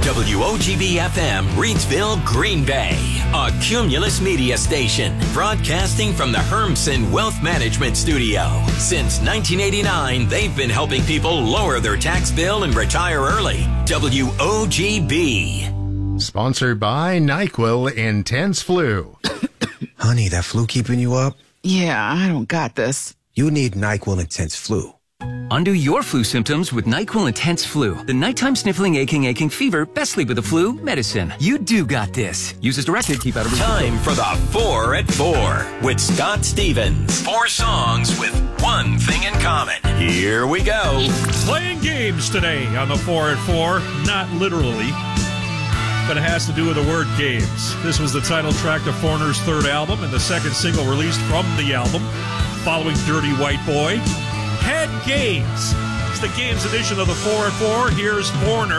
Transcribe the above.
WOGB-FM, Reidsville, Green Bay. A Cumulus Media station broadcasting from the Hermsen Wealth Management Studio. Since 1989, they've been helping people lower their tax bill and retire early. WOGB. Sponsored by NyQuil Intense Flu. Honey, that flu keeping you up? Yeah, I don't got this. You need NyQuil Intense Flu. Undo your flu symptoms with NyQuil Intense Flu. The nighttime sniffling, aching fever. Best sleep with the flu medicine. You do got this. Use as directed. Keep out of Time for the 4 at 4 with Scott Stevens. 4 songs with one thing in common. Here we go. Playing games today on the 4 at 4. Not literally, but it has to do with the word games. This was the title track to Foreigner's third album and the second single released from the album, following Dirty White Boy. Head Games. It's the games edition of the 4 at 4. Here's Foreigner.